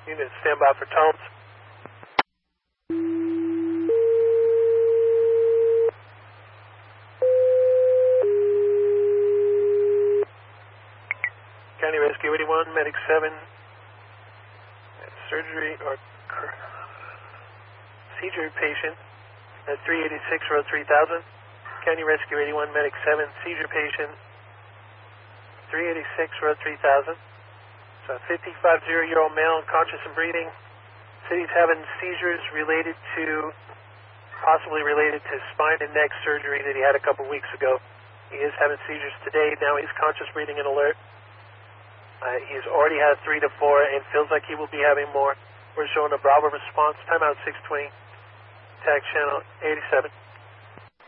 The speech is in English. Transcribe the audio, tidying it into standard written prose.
Unit, stand by for tones. County Rescue 81, Medic 7, surgery or seizure patient at 386 Road 3000. County Rescue 81, Medic 7, seizure patient, 386 Road 3000. So a 55-year-old male, conscious and breathing. City's having seizures possibly related to spine and neck surgery that he had a couple weeks ago. He is having seizures today. Now he's conscious, breathing, and alert. He's already had 3 to 4 and feels like he will be having more. We're showing a Bravo response. Timeout 620. Tag channel 87.